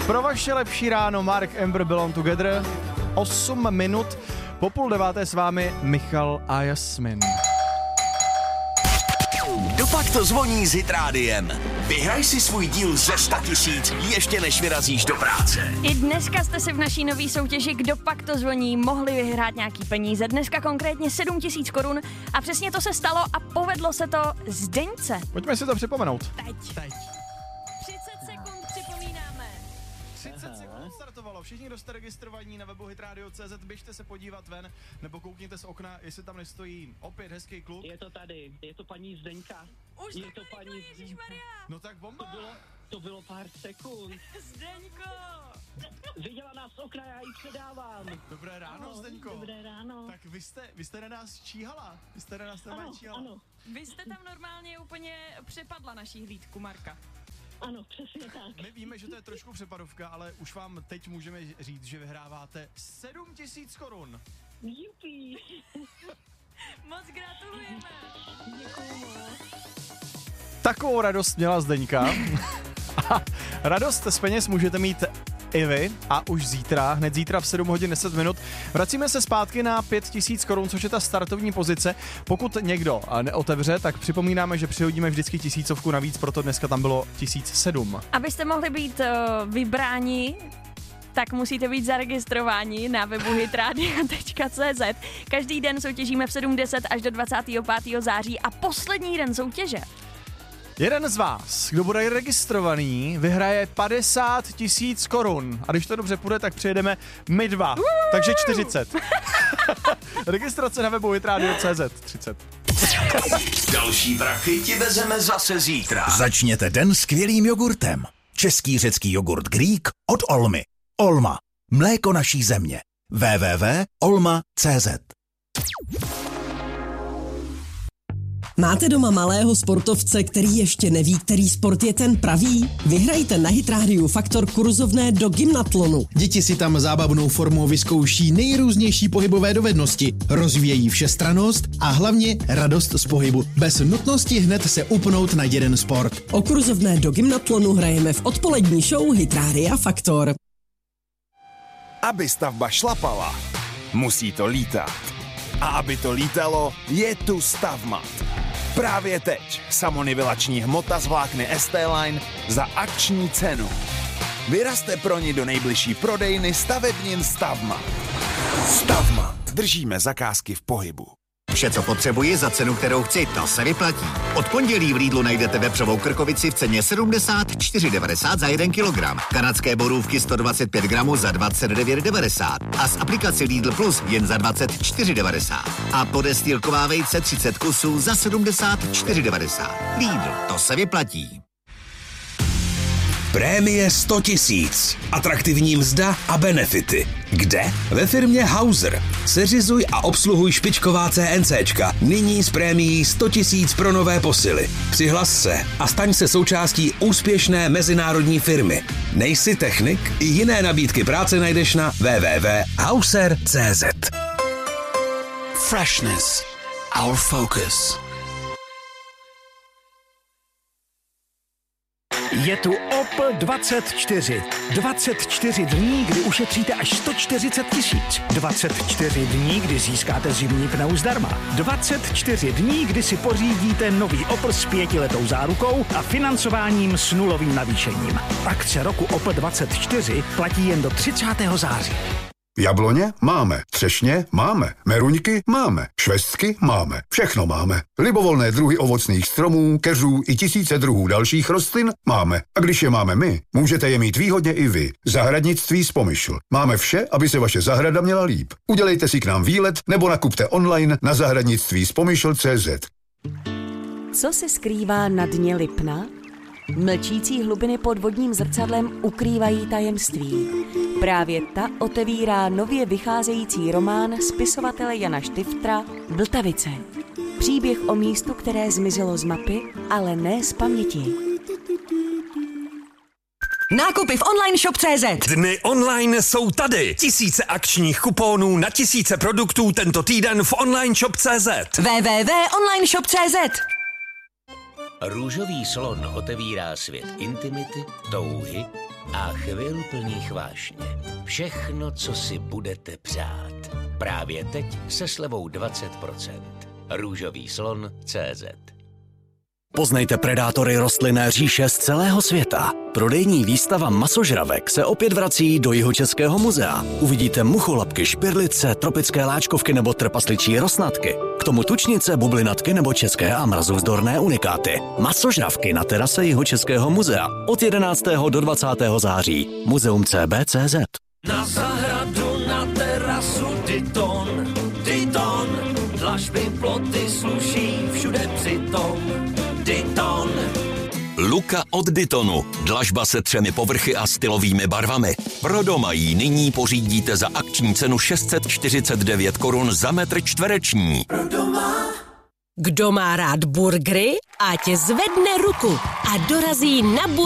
Pro vaše lepší ráno Mark Amber Belong Together. 8 minut po 8:30 s vámi Michal a Jasmin. Dopak to zvoní s Hit Rádiem. Vyhraj si svůj díl ze 100 000 ještě než vyrazíš do práce. I dneska jste si v naší nový soutěži Kdo pak to zvoní mohli vyhrát nějaký peníze. Dneska konkrétně 7 000 korun a přesně to se stalo a povedlo se to Zdeňce. Pojďme si to připomenout. Teď. 30 sekund připomínáme. 30 sekund startovalo. Všichni, kdo jste registrovaní na webu hitradio.cz, běžte se podívat ven, nebo koukněte z okna, jestli tam nestojí opět hezký kluk. Je to tady, je to paní Zdeňka. Už je to paní Ježišmarja. No tak bomba. To bylo pár sekund. Zdeňko. Viděla nás z okna, já jí předávám. Dobré ráno, Zdeňko. Dobré ráno. Tak vy jste na nás číhala. Vy jste na nás číhala. Ano, Vy jste tam normálně úplně přepadla naší hlídku Marka. ano, přesně tak. My víme, že to je trošku přepadovka, ale už vám teď můžeme říct, že vyhráváte 7 000 korun. Jupi. Moc gratulujeme. Takovou radost měla Zdeňka. A radost z peněz můžete mít i vy a už zítra, hned zítra v 7 hodin 10 minut. Vracíme se zpátky na 5 000 korun, což je ta startovní pozice. Pokud někdo neotevře, tak připomínáme, že přihodíme vždycky 1000 navíc, proto dneska tam bylo 1007. Abyste mohli být vybráni, tak musíte být zaregistrováni na webu hitradio.cz. Každý den soutěžíme v 7:10 až do 25. září a poslední den soutěže. Jeden z vás, kdo bude registrovaný, vyhraje 50 000 korun. A když to dobře půjde, tak přijedeme my dva. Takže 40. Registrace na webu hitradio.cz 30. Další prachy ti vezeme zase zítra. Začněte den skvělým jogurtem. Český řecký jogurt Greek od Olmy. Olma. Mléko naší země. www.olma.cz. Máte doma malého sportovce, který ještě neví, který sport je ten pravý? Vyhrajte na Hit Radio Faktor kurzovné do gymnatlonu. Děti si tam zábavnou formou vyzkouší nejrůznější pohybové dovednosti, rozvíjejí všestrannost a hlavně radost z pohybu, bez nutnosti hned se upnout na jeden sport. O kurzovné do gymnatlonu hrajeme v odpolední show Hit Radio Faktor. Aby stavba šlapala, musí to lítat. A aby to lítalo, je tu Stavmat. Právě teď samonivelační hmota z vlákny ST-Line za akční cenu. Vyrazte pro ní do nejbližší prodejny stavebnin Stavmat. Stavmat. Držíme zakázky v pohybu. Vše, co potřebuji za cenu, kterou chci, to se vyplatí. Od pondělí v Lidlu najdete vepřovou krkovici v ceně 74,90 za 1 kilogram. Kanadské borůvky 125 gramů za 29,90 a z aplikaci Lidl Plus jen za 24,90. A podestýlková vejce 30 kusů za 74,90. Lidl, to se vyplatí. Prémie 100 000. Atraktivní mzda a benefity. Kde? Ve firmě Hauser. Seřizuj a obsluhuj špičková CNCčka. Nyní s prémií 100 000 pro nové posily. Přihlas se a staň se součástí úspěšné mezinárodní firmy. Nejsi technik? I jiné nabídky práce najdeš na www.hauser.cz. Freshness. Our focus. Je tu OP 24. 24 dní, kdy ušetříte až 140 000. 24 dní, kdy získáte zimní pneu zdarma. 24 dní, kdy si pořídíte nový Opel s 5letou zárukou a financováním s nulovým navýšením. Akce roku OP 24 platí jen do 30. září. Jabloně máme, třešně máme, meruňky máme, švestky máme, všechno máme. Libovolné druhy ovocných stromů, keřů i tisíce druhů dalších rostlin máme. A když je máme my, můžete je mít výhodně i vy. Zahradnictví z Pomyšl. Máme vše, aby se vaše zahrada měla líp. Udělejte si k nám výlet nebo nakupte online na zahradnictví.pomyšl.cz. Co se skrývá na dně Lipna? Mlčící hlubiny pod vodním zrcadlem ukrývají tajemství. Právě ta otevírá nově vycházející román spisovatele Jana Štiftra Vltavice. Příběh o místu, které zmizelo z mapy, ale ne z paměti. Nákupy v online shop.cz. Dny online jsou tady. Tisíce akčních kuponů na tisíce produktů tento týden v online shop.cz. www.onlineshop.cz. Růžový slon otevírá svět intimity, touhy a chvil plných vášně. Všechno, co si budete přát. Právě teď se slevou 20%. Růžový slon.cz. Poznejte predátory rostlinné říše z celého světa. Prodejní výstava masožravek se opět vrací do Jihočeského muzea. Uvidíte mucholapky, špirlice, tropické láčkovky nebo trpasličí rosnatky. K tomu tučnice, bublinatky nebo české a mrazovzdorné unikáty. Masožravky na terase Jihočeského muzea od 11. do 20. září. Muzeum CB.cz. Na zahradu, na terasu, Dyton, Dyton. Dlažby, ploty, sluší, všude přitom. Dyton. Luka od Dytonu. Dlažba se 3 povrchy a stylovými barvami. Pro doma ji nyní pořídíte za akční cenu 649 korun za metr čtvereční. Pro doma. Kdo má rád burgery, ať zvedne ruku a dorazí na burgery.